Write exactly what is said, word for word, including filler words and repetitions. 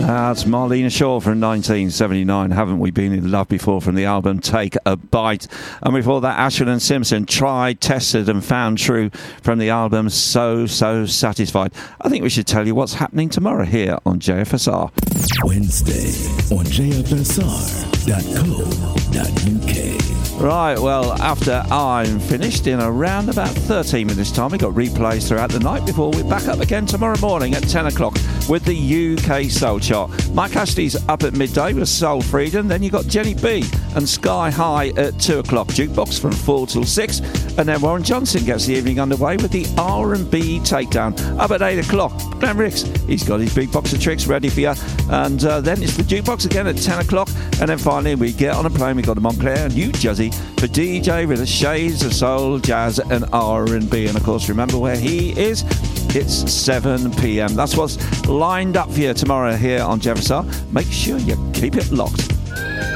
That's Marlena Shaw from nineteen seventy-nine. Haven't we been in love before? From the album Take a Bite. And before that, Ashford and Simpson, Tried, Tested and Found True from the album So, So Satisfied. I think we should tell you what's happening tomorrow here on J F S R. Wednesday on J F S R dot co dot U K. Right, well, after I'm finished in around about thirteen minutes' time, we've got replays throughout the night before we're back up again tomorrow morning at ten o'clock with the U K Soul Chart. Mike Ashley's up at midday with Soul Freedom. Then you've got Jenny B and Sky High at two o'clock. Jukebox from four till six. And then Warren Johnson gets the evening underway with the R and B Takedown. Up at eight o'clock, Glenn Ricks, he's got his big box of tricks ready for you. And uh, then it's the Jukebox again at ten o'clock. And then finally we get on a plane. We've got the Montclair and New Jersey for D J with the shades of soul, jazz and R and B. And of course, remember where he is? It's seven p.m. That's what's lined up for you tomorrow here on J F S R. Make sure you keep it locked.